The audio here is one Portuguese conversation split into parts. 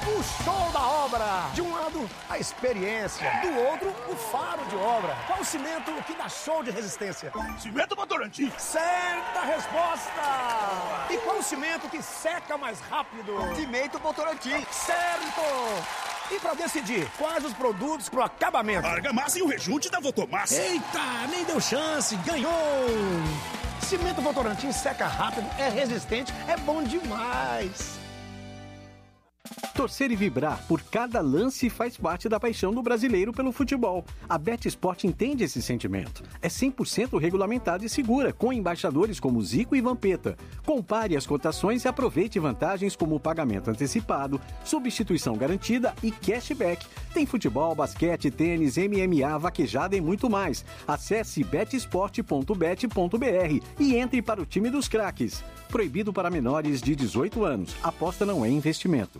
o show da obra. De um lado, a experiência. Do outro, o faro de obra. Qual o cimento que dá show de resistência? Cimento Votorantim. Certa resposta. E qual o cimento que seca mais rápido? Cimento Votorantim. Certo. E para decidir quais os produtos pro acabamento? Argamassa e o rejunte da Votomassa. Eita, nem deu chance, ganhou! Cimento Votorantim seca rápido, é resistente, é bom demais. Torcer e vibrar por cada lance faz parte da paixão do brasileiro pelo futebol. A BetSport entende esse sentimento. É 100% regulamentada e segura, com embaixadores como Zico e Vampeta. Compare as cotações e aproveite vantagens como pagamento antecipado, substituição garantida e cashback. Tem futebol, basquete, tênis, MMA, vaquejada e muito mais. Acesse betsport.bet.br e entre para o time dos craques. Proibido para menores de 18 anos. Aposta não é investimento.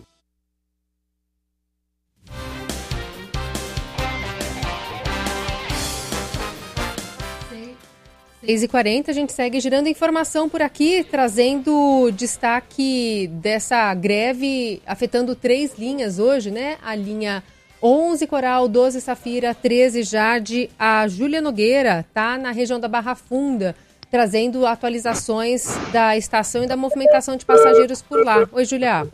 6h40, a gente segue girando informação por aqui, trazendo destaque dessa greve afetando 3 linhas hoje, né? A linha 11 Coral, 12 Safira, 13 Jade. A Júlia Nogueira está na região da Barra Funda, trazendo atualizações da estação e da movimentação de passageiros por lá. Oi, Júlia.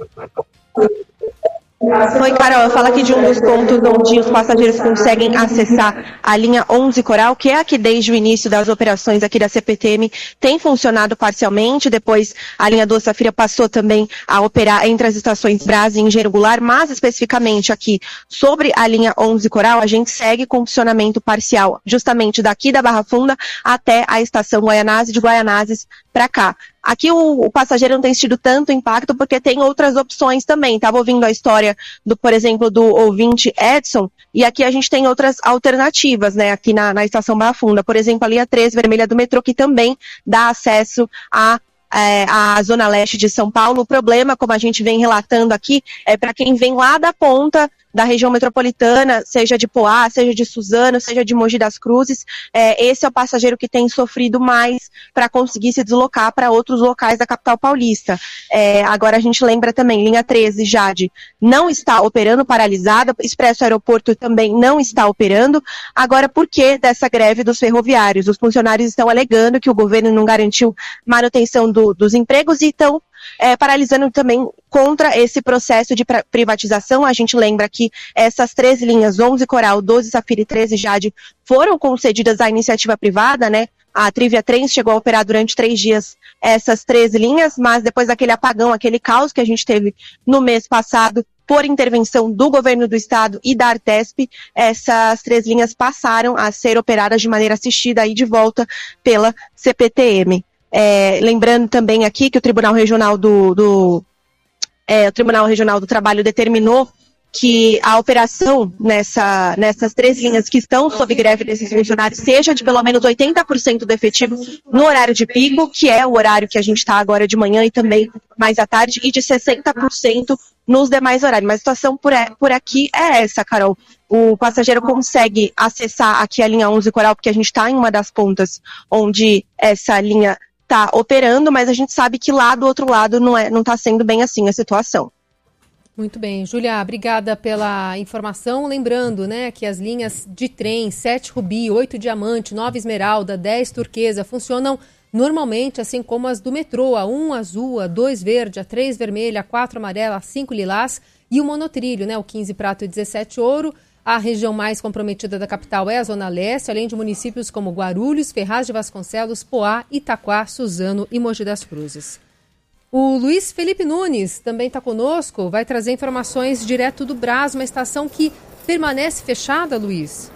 Oi, Carol, eu falo aqui de um dos pontos onde os passageiros conseguem acessar a linha 11 Coral, que é aqui desde o início das operações aqui da CPTM, tem funcionado parcialmente, depois a linha 12 Safira passou também a operar entre as estações Brás e Engenheiro Goulart, mas especificamente aqui sobre a linha 11 Coral, a gente segue com funcionamento parcial, justamente daqui da Barra Funda até a estação Guaianazes, de Guaianazes para cá. Aqui o passageiro não tem tido tanto impacto porque tem outras opções também. Estava ouvindo a história por exemplo, do ouvinte Edson, e aqui a gente tem outras alternativas, né, aqui na estação Barra Funda. Por exemplo, a linha 3 vermelha do metrô, que também dá acesso a Zona Leste de São Paulo. O problema, como a gente vem relatando aqui, é para quem vem lá da ponta da região metropolitana, seja de Poá, seja de Suzano, seja de Mogi das Cruzes, esse é o passageiro que tem sofrido mais para conseguir se deslocar para outros locais da capital paulista. Agora a gente lembra também, linha 13, Jade, não está operando, paralisada, Expresso Aeroporto também não está operando. Agora, por que dessa greve dos ferroviários? Os funcionários estão alegando que o governo não garantiu manutenção dos empregos e estão paralisando também contra esse processo de privatização. A gente lembra que essas 13 linhas, 11 Coral, 12 Safira e 13 Jade, foram concedidas à iniciativa privada, né? A Trivia Trens chegou a operar durante 3 dias essas 13 linhas, mas depois daquele apagão, aquele caos que a gente teve no mês passado, por intervenção do governo do estado e da Artesp, essas 3 linhas passaram a ser operadas de maneira assistida e de volta pela CPTM. Lembrando também aqui que o Tribunal Regional do Trabalho determinou que a operação nessas 3 linhas que estão sob greve desses funcionários seja de pelo menos 80% do efetivo no horário de pico, que é o horário que a gente está agora de manhã e também mais à tarde, e de 60% nos demais horários. Mas a situação por aqui é essa, Carol. O passageiro consegue acessar aqui a linha 11 Coral, porque a gente está em uma das pontas onde essa linha está operando, mas a gente sabe que lá do outro lado não está sendo bem assim a situação. Muito bem, Júlia, obrigada pela informação. Lembrando, né, que as linhas de trem 7 Rubi, 8 Diamante, 9 Esmeralda, 10 Turquesa funcionam normalmente, assim como as do metrô, a 1 azul, a 2 verde, a 3 vermelha, a 4 amarela, a 5 lilás e o monotrilho, né, o 15 prato e 17 ouro. A região mais comprometida da capital é a Zona Leste, além de municípios como Guarulhos, Ferraz de Vasconcelos, Poá, Itaquá, Suzano e Mogi das Cruzes. O Luiz Felipe Nunes também está conosco, vai trazer informações direto do Brás, uma estação que permanece fechada, Luiz.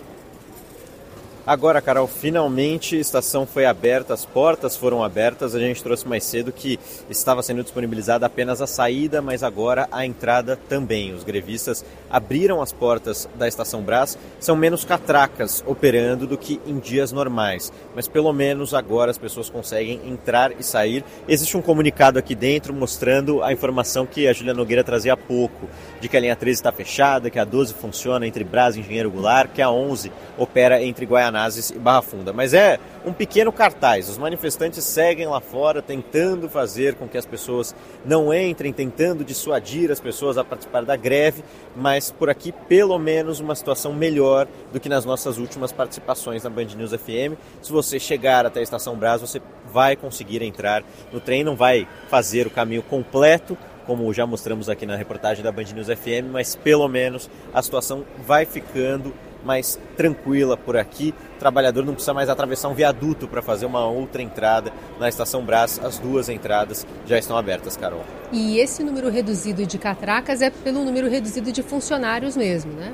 Agora, Carol, finalmente a estação foi aberta, as portas foram abertas. A gente trouxe mais cedo que estava sendo disponibilizada apenas a saída, mas agora a entrada também. Os grevistas abriram as portas da Estação Brás. São menos catracas operando do que em dias normais, mas pelo menos agora as pessoas conseguem entrar e sair. Existe um comunicado aqui dentro mostrando a informação que a Júlia Nogueira trazia há pouco, de que a linha 13 está fechada, que a 12 funciona entre Brás e Engenheiro Goulart, que a 11 opera entre Guaianazes Guaianazes e Barra Funda. Mas é um pequeno cartaz. Os manifestantes seguem lá fora tentando fazer com que as pessoas não entrem, tentando dissuadir as pessoas a participar da greve, mas por aqui pelo menos uma situação melhor do que nas nossas últimas participações na Band News FM. Se você chegar até a Estação Brás, você vai conseguir entrar no trem, não vai fazer o caminho completo, como já mostramos aqui na reportagem da Band News FM, mas pelo menos a situação vai ficando mais tranquila por aqui. O trabalhador não precisa mais atravessar um viaduto para fazer uma outra entrada na Estação Brás. As duas entradas já estão abertas, Carol. E esse número reduzido de catracas é pelo número reduzido de funcionários mesmo, né?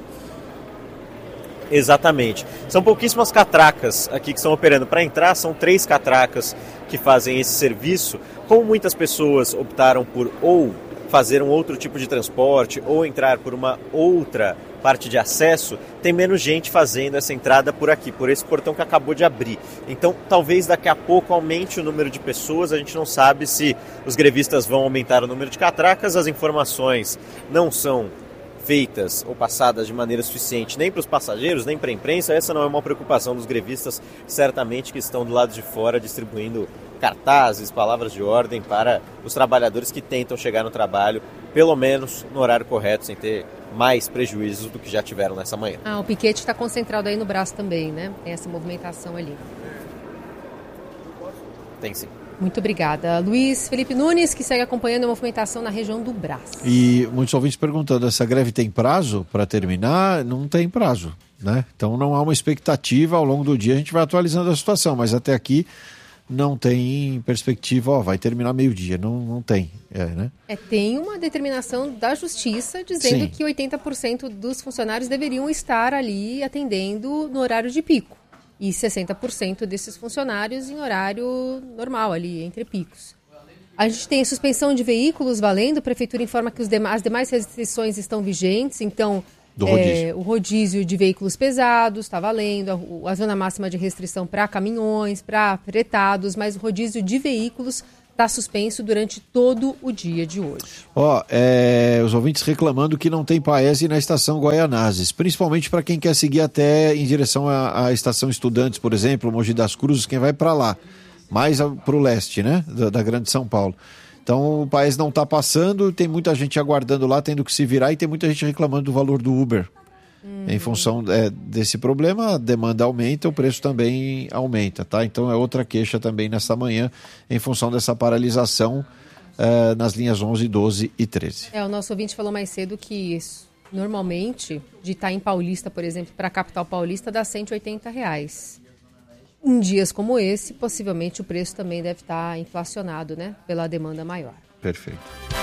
Exatamente. São pouquíssimas catracas aqui que estão operando. Para entrar, são 3 catracas que fazem esse serviço. Como muitas pessoas optaram por ou fazer um outro tipo de transporte ou entrar por uma outra parte de acesso, tem menos gente fazendo essa entrada por aqui, por esse portão que acabou de abrir. Então, talvez daqui a pouco aumente o número de pessoas. A gente não sabe se os grevistas vão aumentar o número de catracas. As informações não são feitas ou passadas de maneira suficiente nem para os passageiros, nem para a imprensa. Essa não é uma preocupação dos grevistas, certamente, que estão do lado de fora distribuindo cartazes, palavras de ordem para os trabalhadores que tentam chegar no trabalho, pelo menos no horário correto, sem ter mais prejuízos do que já tiveram nessa manhã. O piquete está concentrado aí no Brás também, né? Tem essa movimentação ali. Tem sim. Muito obrigada. Luiz Felipe Nunes, que segue acompanhando a movimentação na região do Brás. E muitos ouvintes perguntando, essa greve tem prazo para terminar? Não tem prazo, né? Então não há uma expectativa, ao longo do dia a gente vai atualizando a situação, mas até aqui não tem perspectiva, vai terminar meio-dia, não tem, né? Tem uma determinação da Justiça dizendo Sim. que 80% dos funcionários deveriam estar ali atendendo no horário de pico. E 60% desses funcionários em horário normal, ali, entre picos. A gente tem suspensão de veículos valendo, a Prefeitura informa que as demais restrições estão vigentes, então o rodízio de veículos pesados está valendo, a zona máxima de restrição para caminhões, para fretados, mas o rodízio de veículos está suspenso durante todo o dia de hoje. Os ouvintes reclamando que não tem Paese na estação Guaianazes, principalmente para quem quer seguir até em direção à estação Estudantes, por exemplo, Mogi das Cruzes, quem vai para lá, mais para o leste, né, da Grande São Paulo. Então o Paese não está passando, tem muita gente aguardando lá, tendo que se virar, e tem muita gente reclamando do valor do Uber. Em função desse problema, a demanda aumenta, o preço também aumenta, tá? Então é outra queixa também nesta manhã, em função dessa paralisação nas linhas 11, 12 e 13. O nosso ouvinte falou mais cedo que normalmente, de Itaim Paulista, por exemplo, para a capital paulista, dá R$180. Em dias como esse, possivelmente o preço também deve estar inflacionado, né? Pela demanda maior. Perfeito.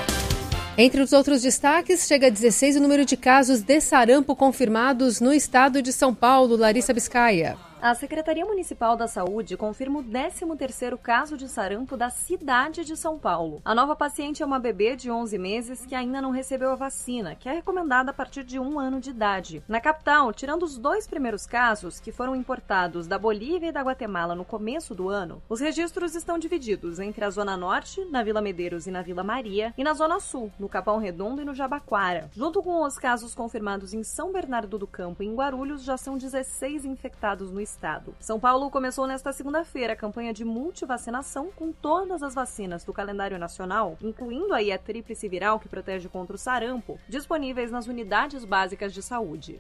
Entre os outros destaques, chega a 16 o número de casos de sarampo confirmados no estado de São Paulo. Larissa Biscaia. A Secretaria Municipal da Saúde confirma o 13º caso de sarampo da cidade de São Paulo. A nova paciente é uma bebê de 11 meses que ainda não recebeu a vacina, que é recomendada a partir de 1 ano de idade. Na capital, tirando os 2 primeiros casos, que foram importados da Bolívia e da Guatemala no começo do ano, os registros estão divididos entre a Zona Norte, na Vila Medeiros e na Vila Maria, e na Zona Sul, no Capão Redondo e no Jabaquara. Junto com os casos confirmados em São Bernardo do Campo e em Guarulhos, já são 16 infectados no estado. São Paulo começou nesta segunda-feira a campanha de multivacinação com todas as vacinas do calendário nacional, incluindo aí a tríplice viral que protege contra o sarampo, disponíveis nas unidades básicas de saúde.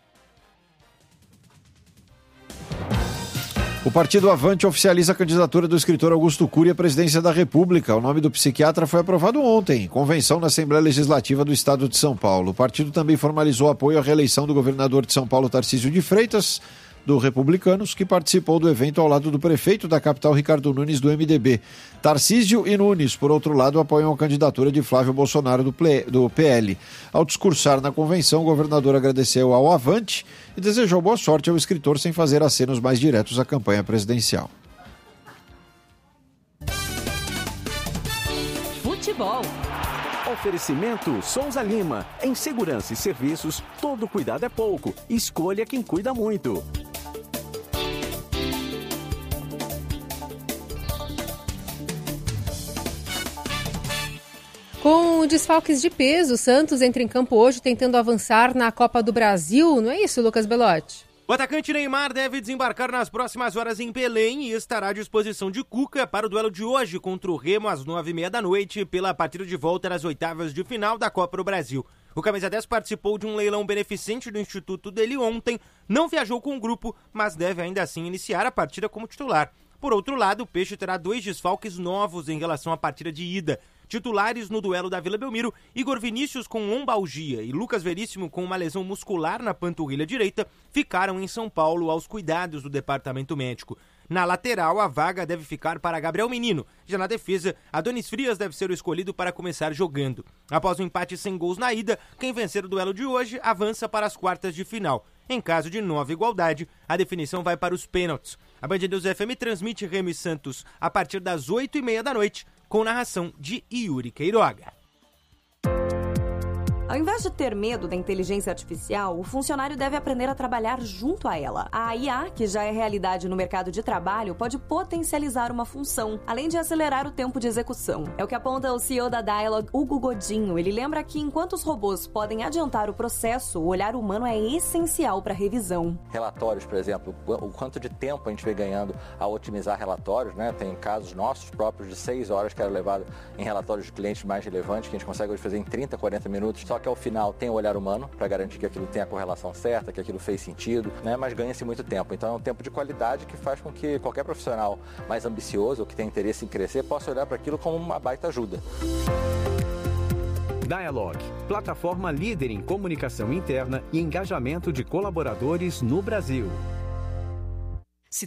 O Partido Avante oficializa a candidatura do escritor Augusto Cury à presidência da República. O nome do psiquiatra foi aprovado ontem, em convenção na Assembleia Legislativa do Estado de São Paulo. O partido também formalizou apoio à reeleição do governador de São Paulo, Tarcísio de Freitas, do Republicanos, que participou do evento ao lado do prefeito da capital, Ricardo Nunes, do MDB. Tarcísio e Nunes, por outro lado, apoiam a candidatura de Flávio Bolsonaro do PL. Ao discursar na convenção, o governador agradeceu ao Avante e desejou boa sorte ao escritor sem fazer acenos mais diretos à campanha presidencial. Futebol. Oferecimento Souza Lima. Em segurança e serviços, todo cuidado é pouco. Escolha quem cuida muito. Com desfalques de peso, o Santos entra em campo hoje tentando avançar na Copa do Brasil. Não é isso, Lucas Belotti? O atacante Neymar deve desembarcar nas próximas horas em Belém e estará à disposição de Cuca para o duelo de hoje contra o Remo às 9h30 da noite pela partida de volta das oitavas de final da Copa do Brasil. O camisa 10 participou de um leilão beneficente do instituto dele ontem, não viajou com o grupo, mas deve ainda assim iniciar a partida como titular. Por outro lado, o Peixe terá 2 desfalques novos em relação à partida de ida. Titulares no duelo da Vila Belmiro, Igor Vinícius com lombalgia e Lucas Veríssimo com uma lesão muscular na panturrilha direita, ficaram em São Paulo aos cuidados do departamento médico. Na lateral, a vaga deve ficar para Gabriel Menino. Já na defesa, Adonis Frias deve ser o escolhido para começar jogando. Após um empate sem gols na ida, quem vencer o duelo de hoje avança para as quartas de final. Em caso de nova igualdade, a definição vai para os pênaltis. A Band News FM transmite Remo e Santos a partir das 8h30 da noite, com narração de Yuri Queiroga. Ao invés de ter medo da inteligência artificial, o funcionário deve aprender a trabalhar junto a ela. A IA, que já é realidade no mercado de trabalho, pode potencializar uma função, além de acelerar o tempo de execução. É o que aponta o CEO da Dialog, Hugo Godinho. Ele lembra que enquanto os robôs podem adiantar o processo, o olhar humano é essencial para a revisão. Relatórios, por exemplo, o quanto de tempo a gente vem ganhando a otimizar relatórios, né? Tem casos nossos próprios de 6 horas que era levado em relatórios de clientes mais relevantes, que a gente consegue hoje fazer em 30, 40 minutos, só que ao final tem o olhar humano para garantir que aquilo tenha a correlação certa, que aquilo fez sentido, né? Mas ganha-se muito tempo. Então é um tempo de qualidade que faz com que qualquer profissional mais ambicioso ou que tem interesse em crescer possa olhar para aquilo como uma baita ajuda. Dialog, plataforma líder em comunicação interna e engajamento de colaboradores no Brasil.